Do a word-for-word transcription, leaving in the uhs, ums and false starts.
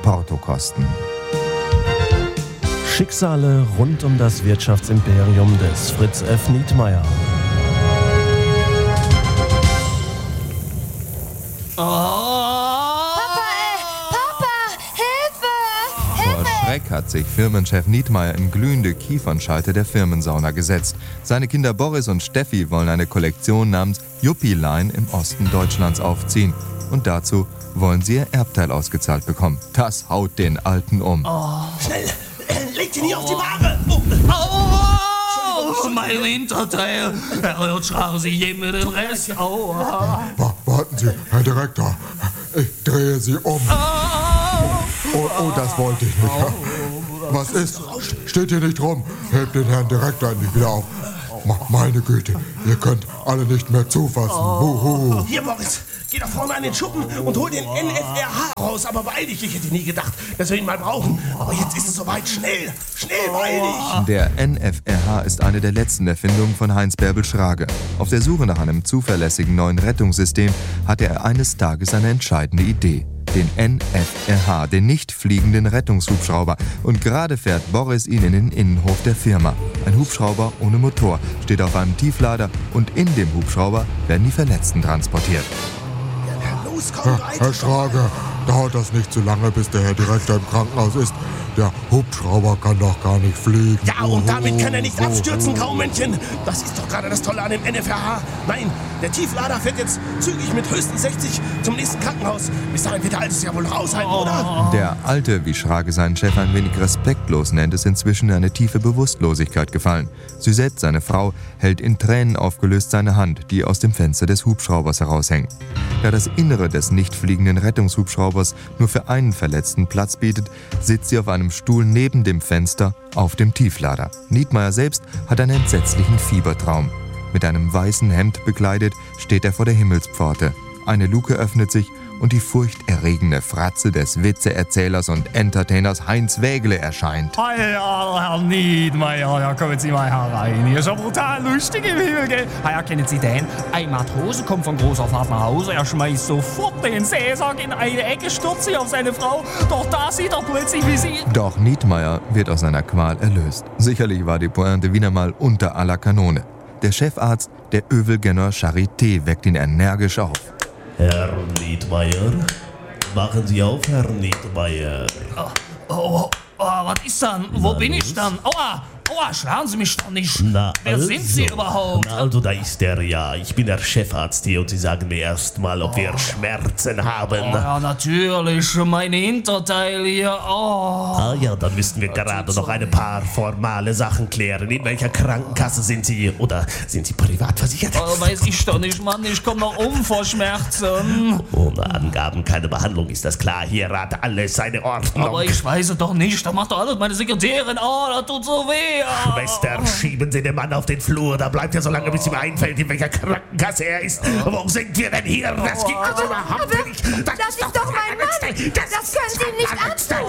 Portokosten. Schicksale rund um das Wirtschaftsimperium des Fritz F. Nietmeyer. Oh. Papa, äh, Papa, Hilfe! Vor Hilfe! Schreck hat sich Firmenchef Nietmeyer in glühende Kiefernscheite der Firmensauna gesetzt. Seine Kinder Boris und Steffi wollen eine Kollektion namens Juppie-Line im Osten Deutschlands aufziehen. Und dazu wollen sie ihr Erbteil ausgezahlt bekommen. Das haut den Alten um. Schnell, äh, legt ihn hier auf die Ware. Oh. Oh, mein Hinterteil. Herr Hirsch, schlagen Sie jedem mit den Rest. Aua. Wa- Warten Sie, Herr Direktor. Ich drehe Sie um. Oh, oh, das wollte ich nicht. Was ist? Steht hier nicht rum. Hebt den Herrn Direktor endlich wieder auf. Ma- Meine Güte, ihr könnt alle nicht mehr zufassen. Buhu. Hier, Boris, geh da vorne an den Schuppen und hol den N F R H raus. Aber beeil dich, ich hätte nie gedacht, dass wir ihn mal brauchen. Aber jetzt ist es soweit. Schnell, schnell, beeil dich. Der N F R H ist eine der letzten Erfindungen von Heinz Bärbel Schrage. Auf der Suche nach einem zuverlässigen neuen Rettungssystem hatte er eines Tages eine entscheidende Idee. Den N F R H, den nicht fliegenden Rettungshubschrauber. Und gerade fährt Boris ihn in den Innenhof der Firma. Ein Hubschrauber ohne Motor steht auf einem Tieflader und in dem Hubschrauber werden die Verletzten transportiert. Los, komm, Herr, beeil Herr dich. Schrage, dauert das nicht zu lange, bis der Herr Direktor im Krankenhaus ist? Der Hubschrauber kann doch gar nicht fliegen. Ja, und damit kann er nicht Buhu. abstürzen, Graumännchen. Das ist doch gerade das Tolle an dem N F R H. Nein, der Tieflader fährt jetzt zügig mit höchstens sechzig zum nächsten Krankenhaus. Bis dahin wird der Alte es ja wohl raushalten, oder? Der Alte, wie Schrage seinen Chef ein wenig respektlos nennt, ist inzwischen in eine tiefe Bewusstlosigkeit gefallen. Suzette, seine Frau, hält in Tränen aufgelöst seine Hand, die aus dem Fenster des Hubschraubers heraushängt. Da das Innere des nicht fliegenden Rettungshubschraubers nur für einen Verletzten Platz bietet, sitzt sie auf einem Stuhl neben dem Fenster auf dem Tieflader. Nietmeyer selbst hat einen entsetzlichen Fiebertraum. Mit einem weißen Hemd bekleidet steht er vor der Himmelspforte. Eine Luke öffnet sich und die furchterregende Fratze des Witzeerzählers und Entertainers Heinz Wägele erscheint. Hallo, Herr Nietmeyer, ja, kommen Sie mal herein. Hier ist ja brutal lustig im Himmel, gell? Ah, ja, kennen Sie den? Ein Matrose kommt von großer Fahrt nach Hause, er schmeißt sofort den Seesack in eine Ecke, stürzt sich auf seine Frau, doch da sieht er plötzlich, wie sie... Doch Nietmeyer wird aus seiner Qual erlöst. Sicherlich war die Pointe wieder mal unter aller Kanone. Der Chefarzt der Övelgenner Charité weckt ihn energisch auf. Herr Nietmeyer, machen Sie auf, Herr Nietmeyer. Oh, oh, oh, was ist dann? Wo Na, bin ich los. dann? Aua, aua, schlagen Sie mich doch nicht. Na, Wer also. sind Sie überhaupt? Na, also, da ist er ja. Ich bin der Chefarzt hier und Sie sagen mir erst mal, ob wir Schmerzen haben. Oh, ja, natürlich, mein Hinterteil hier. Oh. Ah ja, dann müssten wir gerade noch ein paar formale Sachen klären. In welcher Krankenkasse sind Sie? Oder sind Sie privat versichert? Oh, weiß ich doch nicht, Mann. Ich komm noch um vor Schmerzen. Ohne Angaben keine Behandlung, ist das klar. Hier hat alles seine Ordnung. Aber ich weiß es doch nicht. Da macht doch alles meine Sekretärin. Oh, das tut so weh. Oh. Schwester, schieben Sie den Mann auf den Flur. Da bleibt er so lange, bis ihm einfällt, in welcher Krankenkasse er ist. Wo sind wir denn hier? Das gibt es überhaupt nicht. Das ist doch mein Mann. Das können Sie nicht antun.